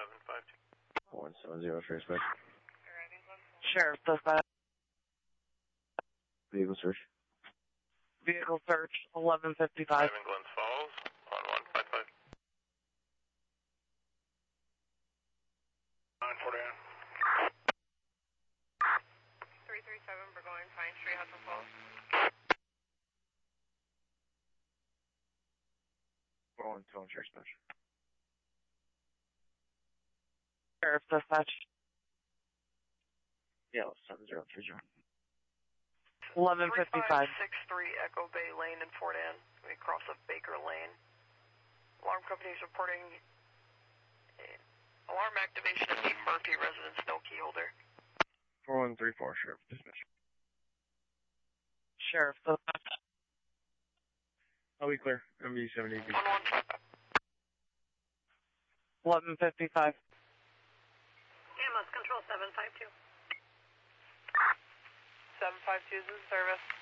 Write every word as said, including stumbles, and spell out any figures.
eleven five two. one seven zero, Sheriff Dispatch. Sheriff Dispatch. Vehicle search. Vehicle search, eleven fifty-five. Five in Glens Falls, on one five five. nine four down. three three seven, Burgoyne Pine Street, Hudson Falls. one two one, Sheriff Dispatch. Sheriff Dispatch. Yeah, seven zero three zero. eleven fifty-five. three five six three Echo Bay Lane in Fort Anne. We cross up Baker Lane. Alarm company is reporting uh, alarm activation of Deep Murphy residence, no key holder. four one three four, Sheriff Dispatch. Sheriff Dispatch. I'll be clear. M B seventy. one one five five. eleven fifty-five. Ambulance control seven five two. seven five two is in service.